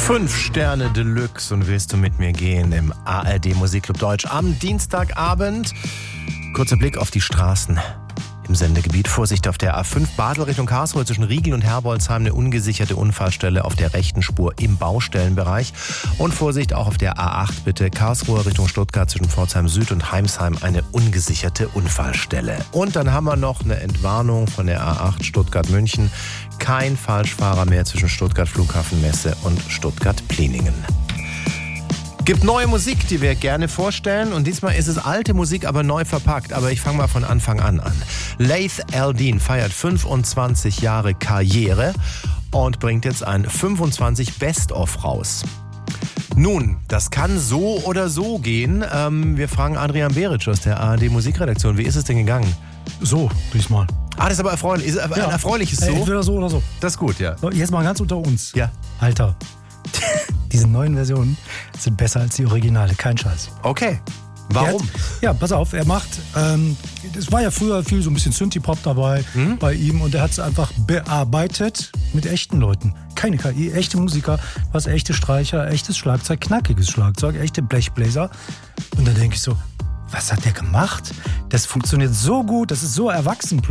5 Sterne Deluxe und willst du mit mir gehen im ARD Musikclub Deutsch am Dienstagabend? Kurzer Blick auf die Straßen im Sendegebiet. Vorsicht auf der A5 Basel Richtung Karlsruhe zwischen Riegel und Herbolzheim, eine ungesicherte Unfallstelle auf der rechten Spur im Baustellenbereich. Und Vorsicht auch auf der A8 bitte Karlsruhe Richtung Stuttgart zwischen Pforzheim Süd und Heimsheim, eine ungesicherte Unfallstelle. Und dann haben wir noch eine Entwarnung von der A8 Stuttgart-München. Kein Falschfahrer mehr zwischen Stuttgart Flughafenmesse und Stuttgart-Pliningen. Gibt neue Musik, die wir gerne vorstellen, und diesmal ist es alte Musik, aber neu verpackt. Aber ich fange mal von Anfang an. Laith Al-Deen feiert 25 Jahre Karriere und bringt jetzt ein 25 Best-of raus. Nun, das kann so oder so gehen. Wir fragen Adrian Beric aus der ARD Musikredaktion. Wie ist es denn gegangen? So, diesmal. Das ist aber erfreulich. Ist aber ein erfreuliches So? Entweder so oder so. Das ist gut, ja. So, jetzt mal ganz unter uns. Ja. Alter, diese neuen Versionen sind besser als die Originale. Kein Scheiß. Okay. Warum? Pass auf, er macht, es war ja früher viel so ein bisschen Synthie-Pop dabei bei ihm, und er hat es einfach bearbeitet mit echten Leuten. Keine KI, echte Musiker, was echte Streicher, echtes Schlagzeug, knackiges Schlagzeug, echte Blechbläser. Und dann denke ich so, was hat der gemacht? Das funktioniert so gut, das ist so erwachsen.